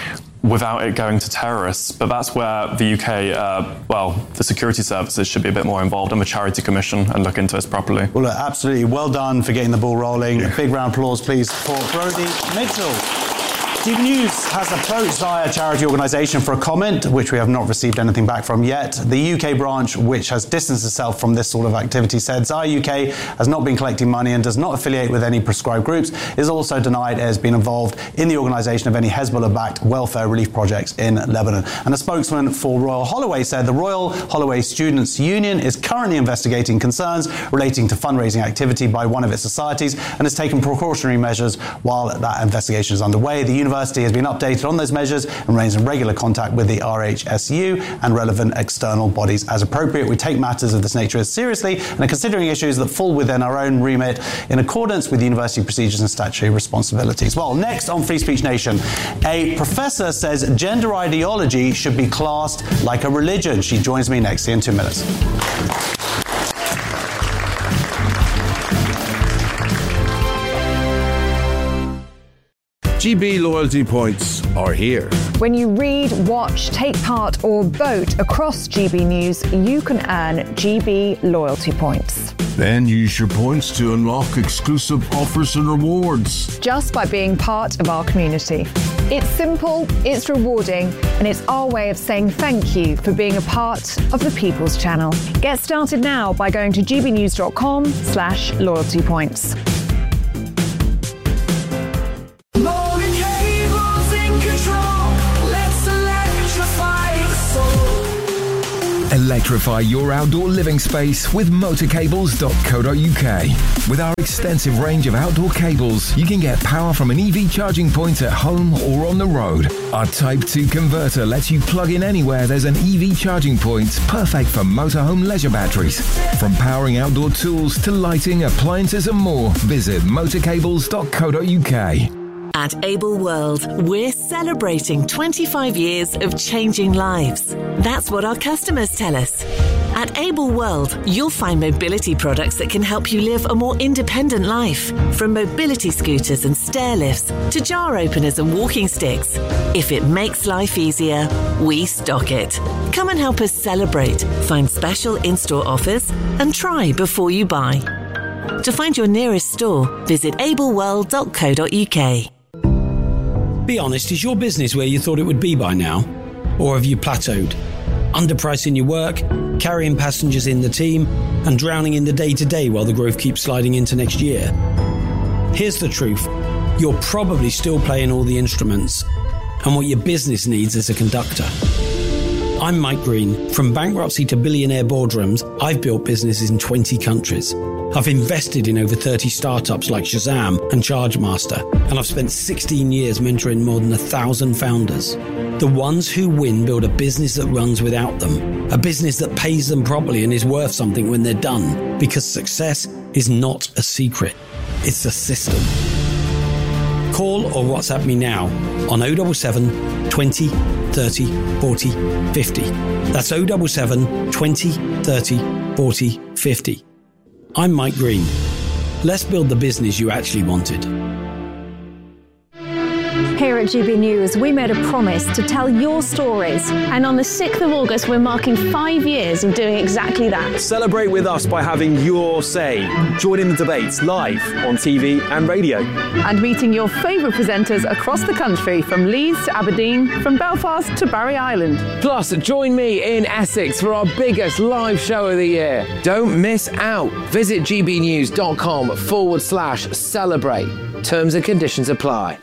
S22: without it going to terrorists. But that's where the U K, uh, well, the security services should be a bit more involved, and the Charity Commission, and look into this properly.
S3: Well, look, absolutely. Well done for getting the ball rolling. A big round of applause, please, for Brodie Mitchell. G B News has approached Zaya charity organisation for a comment, which we have not received anything back from yet. The U K branch, which has distanced itself from this sort of activity, said Zaya U K has not been collecting money and does not affiliate with any prescribed groups. It is also denied it has been involved in the organisation of any Hezbollah-backed welfare relief projects in Lebanon. And a spokesman for Royal Holloway said the Royal Holloway Students' Union is currently investigating concerns relating to fundraising activity by one of its societies and has taken precautionary measures while that investigation is underway. The university University has been updated on those measures and remains in regular contact with the R H S U and relevant external bodies as appropriate. We take matters of this nature seriously and are considering issues that fall within our own remit in accordance with university procedures and statutory responsibilities. Well, next on Free Speech Nation, a professor says gender ideology should be classed like a religion. She joins me next in two minutes.
S4: G B loyalty points are here.
S7: When you read, watch, take part or vote across G B News, you can earn G B loyalty points.
S4: Then use your points to unlock exclusive offers and rewards.
S7: Just by being part of our community. It's simple, it's rewarding, and it's our way of saying thank you for being a part of the People's Channel. Get started now by going to gbnews.com slash loyalty points.
S23: Electrify your outdoor living space with motor cables dot co dot U K. With our extensive range of outdoor cables, you can get power from an E V charging point at home or on the road. Our Type two converter lets you plug in anywhere there's an E V charging point, perfect for motorhome leisure batteries. From powering outdoor tools to lighting, appliances and more, visit motor cables dot co dot U K.
S24: At Able World, we're celebrating twenty-five years of changing lives. That's what our customers tell us. At Able World, you'll find mobility products that can help you live a more independent life. From mobility scooters and stair lifts to jar openers and walking sticks. If it makes life easier, we stock it. Come and help us celebrate, find special in-store offers, and try before you buy. To find your nearest store, visit able world dot co dot U K.
S25: Be honest, is your business where you thought it would be by now? Or have you plateaued? Underpricing your work, carrying passengers in the team, and drowning in the day-to-day while the growth keeps sliding into next year? Here's the truth. You're probably still playing all the instruments, and what your business needs is a conductor. I'm Mike Green. From bankruptcy to billionaire boardrooms, I've built businesses in twenty countries. I've invested in over thirty startups like Shazam and Chargemaster, and I've spent sixteen years mentoring more than a thousand founders. The ones who win build a business that runs without them, a business that pays them properly and is worth something when they're done, because success is not a secret, it's a system. Call or WhatsApp me now on oh seven seven, twenty, thirty, forty, fifty. That's oh seven seven, twenty, thirty, forty, fifty. I'm Mike Green. Let's build the business you actually wanted.
S7: Here at G B News, we made a promise to tell your stories.
S26: And on the sixth of August, we're marking five years of doing exactly that.
S27: Celebrate with us by having your say. Join in the debates live on T V and radio.
S28: And meeting your favourite presenters across the country, from Leeds to Aberdeen, from Belfast to Barry Island.
S8: Plus, join me in Essex for our biggest live show of the year. Don't miss out. Visit gbnews.com forward slash celebrate. Terms and conditions apply.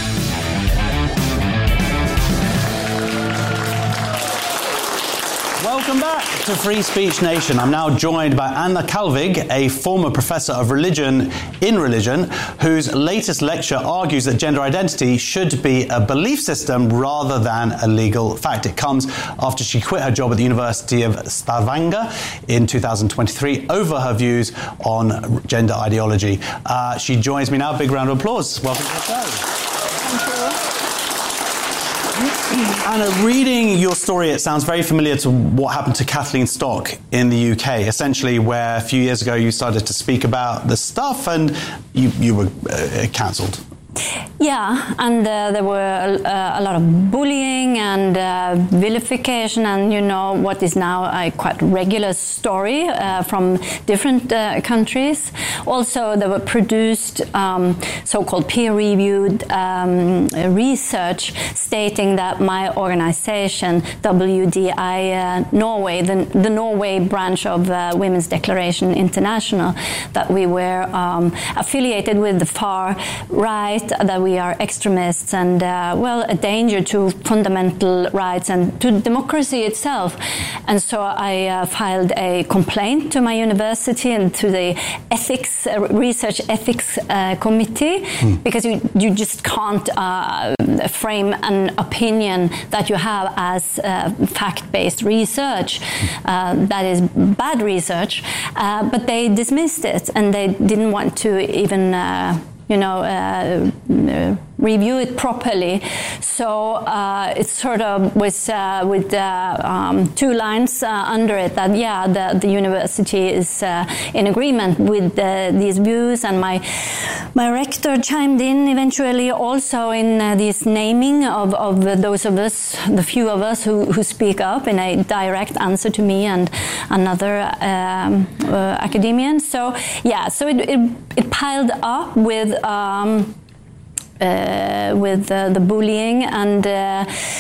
S3: Welcome back to Free Speech Nation. I'm now joined by Anna Kalvig, a former professor of religion in religion, whose latest lecture argues that gender identity should be a belief system rather than a legal fact. It comes after she quit her job at the University of Stavanger in two thousand twenty-three over her views on gender ideology. Uh, she joins me now. Big round of applause. Welcome to the show. Anna, reading your story, it sounds very familiar to what happened to Kathleen Stock in the U K, essentially where a few years ago you started to speak about the stuff and you, you were uh, cancelled.
S16: Yeah, and uh, there were uh, a lot of bullying and uh, vilification, and you know what is now a quite regular story uh, from different uh, countries. Also, there were produced um, so-called peer-reviewed um, research stating that my organization, W D I uh, Norway, the, the Norway branch of uh, Women's Declaration International, that we were um, affiliated with the far right, that we are extremists and, uh, well, a danger to fundamental rights and to democracy itself. And so I uh, filed a complaint to my university and to the ethics, uh, research ethics uh, committee, mm. because you, you just can't uh, frame an opinion that you have as uh, fact-based research. Uh, that is bad research. Uh, but they dismissed it, and they didn't want to even uh, you know, uh, uh, review it properly. So uh, it sort of was uh, with uh, um, two lines uh, under it that, yeah, the, the university is uh, in agreement with uh, these views, and my my rector chimed in eventually also in uh, this naming of, of those of us, the few of us who, who speak up in a direct answer to me and another um, uh, academician. So, yeah, so it, it, it piled up with Um, uh, with uh, the bullying, and uh,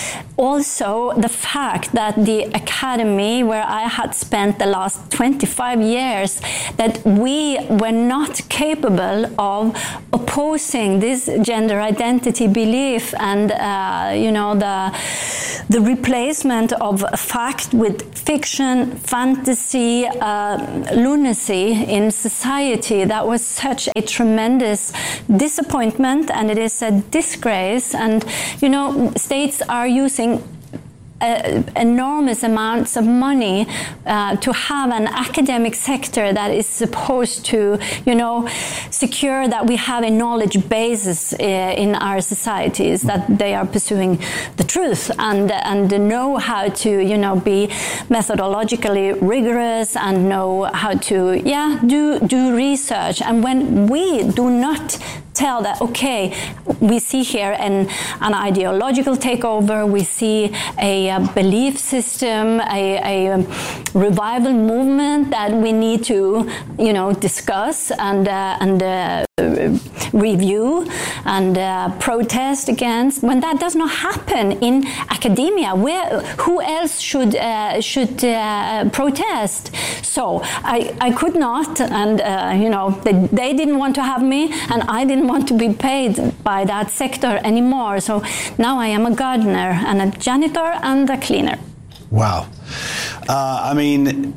S16: also the fact that the academy, where I had spent the last twenty-five years, that we were not capable of opposing this gender identity belief and uh, you know the the replacement of fact with fiction, fantasy, uh, lunacy in society. That was such a tremendous disappointment, and it is a disgrace. And you know, states are using Uh, enormous amounts of money uh, to have an academic sector that is supposed to, you know, secure that we have a knowledge basis uh, in our societies, that they are pursuing the truth and and know how to, you know, be methodologically rigorous and know how to, yeah, do do research. And when we do not tell that, okay, we see here an, an ideological takeover, we see a, a belief system, a, a um, revival movement that we need to, you know, discuss and uh, and uh, review and uh, protest against. When that does not happen in academia, where who else should uh, should uh, protest? So I, I could not, and uh, you know, they, they didn't want to have me, and I didn't want to be paid by that sector anymore. So now I am a gardener and a janitor and a cleaner.
S3: Wow. Uh, I mean,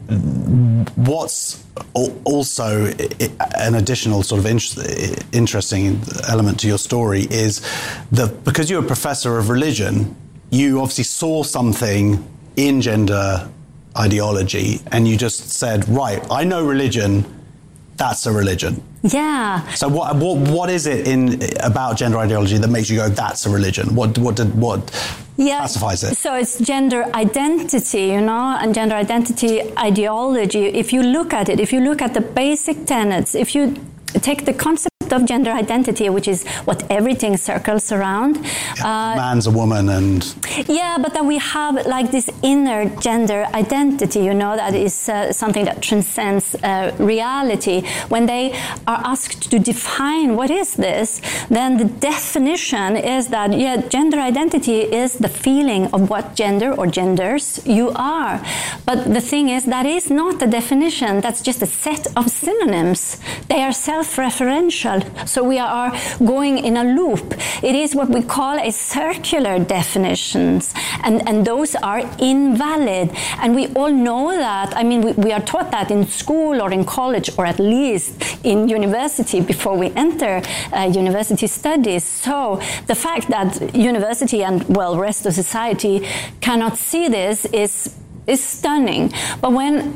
S3: what's also an additional sort of interesting element to your story is that because you're a professor of religion, you obviously saw something in gender ideology and you just said, right, I know religion, that's a religion.
S16: Yeah.
S3: So what what what is it in about gender ideology that makes you go, that's a religion? What what did what
S16: yeah.
S3: classifies it?
S16: So it's gender identity, you know, and gender identity ideology. If you look at it, if you look at the basic tenets, if you take the concept of gender identity, which is what everything circles around.
S3: Yeah, uh, man's a woman and...
S16: Yeah, but then we have like this inner gender identity, you know, that is uh, something that transcends uh, reality. When they are asked to define what is this, then the definition is that, yeah, gender identity is the feeling of what gender or genders you are. But the thing is, that is not the definition. That's just a set of synonyms. They are self-referential. So we are going in a loop. It is what we call a circular definitions, and, and those are invalid. And we all know that. I mean, we, we are taught that in school or in college, or at least in university before we enter uh, university studies. So the fact that university and, well, rest of society cannot see this is is stunning. But when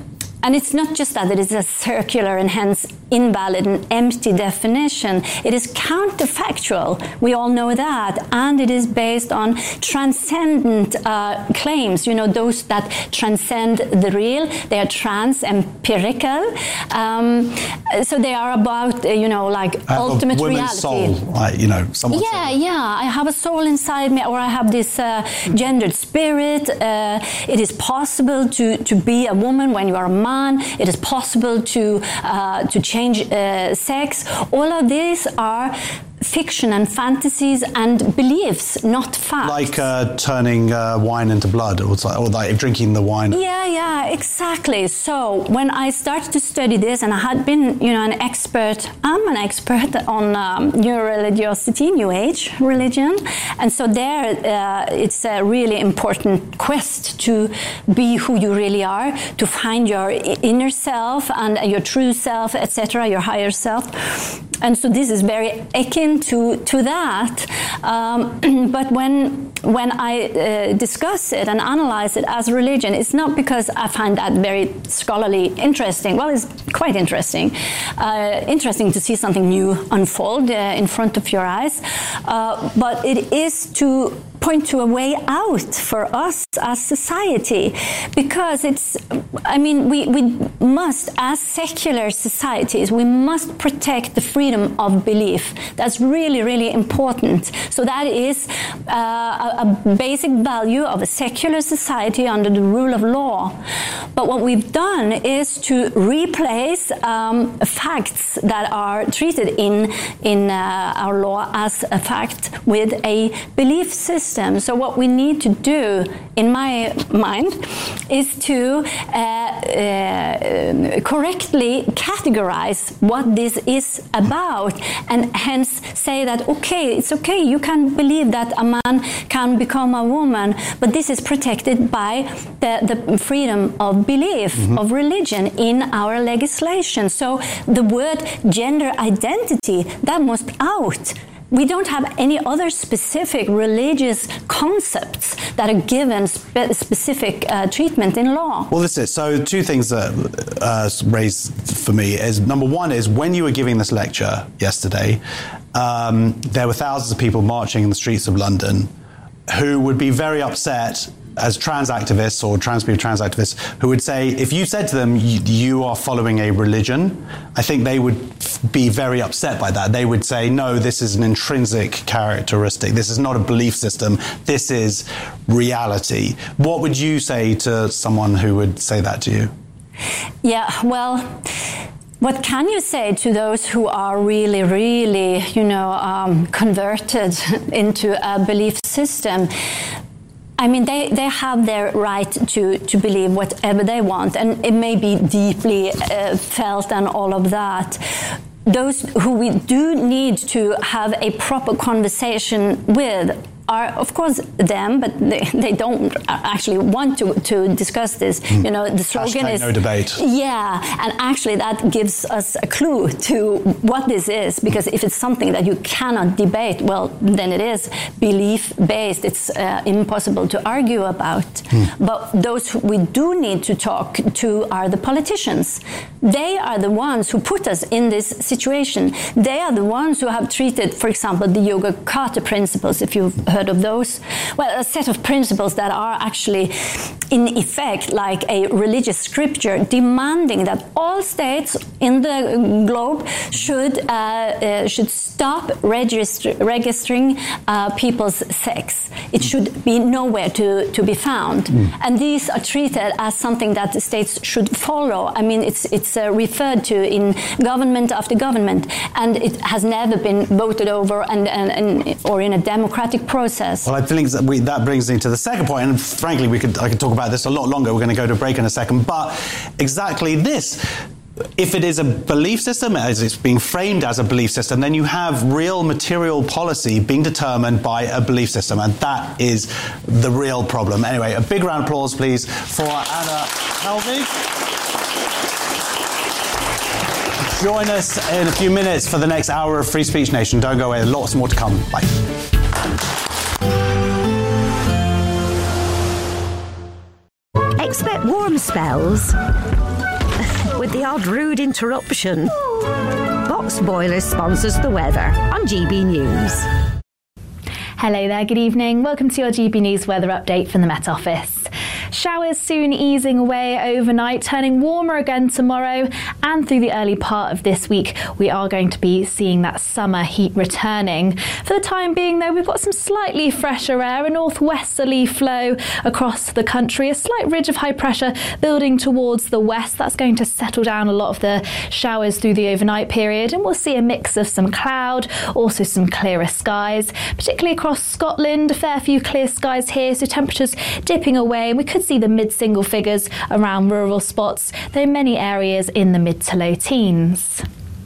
S16: and it's not just that it is a circular and hence invalid and empty definition. It is counterfactual. We all know that. And it is based on transcendent uh, claims, you know, those that transcend the real. They are trans-empirical. Um, so they are about, uh, you know, like
S3: I have
S16: ultimate
S3: a woman's
S16: reality.
S3: soul, like, you know, someone
S16: Yeah, yeah. I have a soul inside me, or I have this uh, gendered spirit. Uh, it is possible to, to be a woman when you are a man. It is possible to uh, to change uh, sex. All of these are fiction and fantasies and beliefs, not facts.
S3: Like uh, turning uh, wine into blood, or like, or like drinking the wine.
S16: Yeah, yeah, exactly. So when I started to study this, and I had been, you know, an expert, I'm an expert on um, new religiosity, New Age religion, and so there uh, it's a really important quest to be who you really are, to find your inner self and your true self, et cetera, your higher self. And so this is very akin to to that. Um, but when when I uh, discuss it and analyze it as religion, it's not because I find that very scholarly interesting. Well, it's quite interesting. Uh, interesting to see something new unfold uh, in front of your eyes. Uh, but it is to point to a way out for us as society, because it's, I mean, we, we must, as secular societies, we must protect the freedom of belief. That's really, really important. So that is uh, a, a basic value of a secular society under the rule of law. But what we've done is to replace um, facts that are treated in, in uh, our law as a fact with a belief system. So what we need to do, in my mind, is to uh, uh, correctly categorize what this is about, and hence say that, okay, it's okay, you can believe that a man can become a woman, but this is protected by the, the freedom of belief, mm-hmm. of religion in our legislation. So the word gender identity, that must out. We don't have any other specific religious concepts that are given spe- specific uh, treatment in law.
S3: Well, this is, so two things that uh, raised for me is, number one is, when you were giving this lecture yesterday, um, there were thousands of people marching in the streets of London who would be very upset as trans activists or trans people, trans activists, who would say, if you said to them, you, you are following a religion, I think they would be very upset by that. They would say, no, this is an intrinsic characteristic. This is not a belief system. This is reality. What would you say to someone who would say that to you?
S16: Yeah, well, what can you say to those who are really, really, you know, um, converted into a belief system? I mean, they, they have their right to, to believe whatever they want, and it may be deeply uh, felt and all of that. Those who we do need to have a proper conversation with are, of course, them, but they, they don't actually want to, to discuss this. Mm. You know, the slogan
S3: Hashtag
S16: is...
S3: no debate.
S16: Yeah, and actually that gives us a clue to what this is, because if it's something that you cannot debate, well, then it is belief-based. It's uh, impossible to argue about. Mm. But those who we do need to talk to are the politicians. They are the ones who put us in this situation. They are the ones who have treated, for example, the Yoga Carter principles, if you've heard of those. Well, a set of principles that are actually in effect like a religious scripture demanding that all states in the globe should uh, uh, should stop registri- registering uh, people's sex. It should be nowhere to, to be found. Mm. And these are treated as something that the states should follow. I mean, it's it's uh, referred to in government after government, and it has never been voted over and, and, and or in a democratic process.
S3: Well, I think that, we, that brings me to the second point, and frankly, we could I could talk about this a lot longer. We're going to go to a break in a second, but exactly this. If it is a belief system, as it's being framed as a belief system, then you have real material policy being determined by a belief system, and that is the real problem. Anyway, a big round of applause, please, for Anna Helvig. Join us in a few minutes for the next hour of Free Speech Nation. Don't go away, lots more to come. Bye.
S2: Expect warm spells with the odd rude interruption. Box Boilers sponsors the weather on G B News.
S21: Hello there, good evening. Welcome to your G B News weather update from the Met Office. Showers soon easing away overnight, turning warmer again tomorrow, and through the early part of this week we are going to be seeing that summer heat returning. For the time being though, we've got some slightly fresher air, a northwesterly flow across the country, a slight ridge of high pressure building towards the west. That's going to settle down a lot of the showers through the overnight period, and we'll see a mix of some cloud, also some clearer skies, particularly across Scotland. A fair few clear skies here, so temperatures dipping away, and we could see the mid-single figures around rural spots, though many areas in the mid to low teens.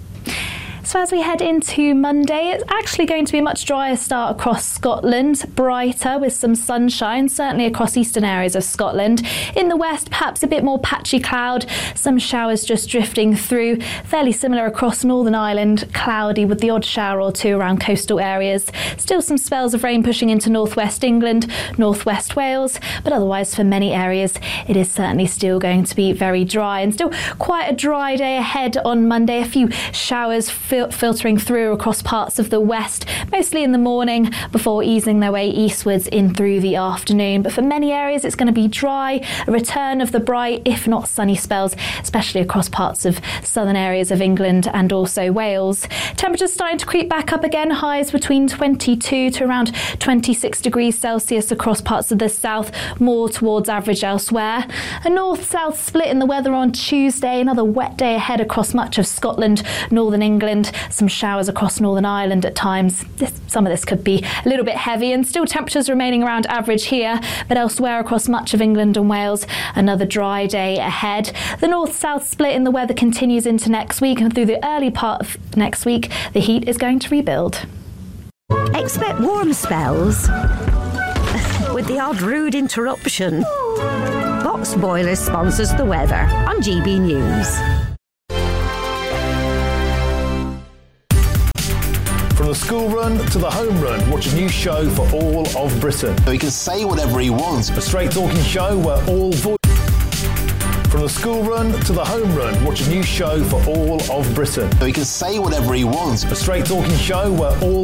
S21: So as we head into Monday, it's actually going to be a much drier start across Scotland, brighter with some sunshine, certainly across eastern areas of Scotland. In the west, perhaps a bit more patchy cloud, some showers just drifting through, fairly similar across Northern Ireland, cloudy with the odd shower or two around coastal areas. Still some spells of rain pushing into northwest England, northwest Wales, but otherwise for many areas it is certainly still going to be very dry, and still quite a dry day ahead on Monday. A few showers filtering through across parts of the west, mostly in the morning before easing their way eastwards in through the afternoon. But for many areas it's going to be dry, a return of the bright, if not sunny spells, especially across parts of southern areas of England and also Wales. Temperatures starting to creep back up again, highs between twenty-two to around twenty-six degrees Celsius across parts of the south, more towards average elsewhere. A north-south split in the weather on Tuesday, another wet day ahead across much of Scotland, northern England, some showers across Northern Ireland at times. This, some of this could be a little bit heavy, and still temperatures remaining around average here, but elsewhere across much of England and Wales, another dry day ahead. The north-south split in the weather continues into next week, and through the early part of next week, the heat is going to rebuild.
S2: Expect warm spells with the odd rude interruption. Box Boilers sponsors the weather on G B News.
S5: From the school run to the home run, watch a new show for all of Britain.
S6: He can say whatever he wants.
S5: A straight talking show where all voices. From the school run to the home run, watch a new show for all of Britain.
S6: He can say whatever he wants.
S5: A straight talking show where all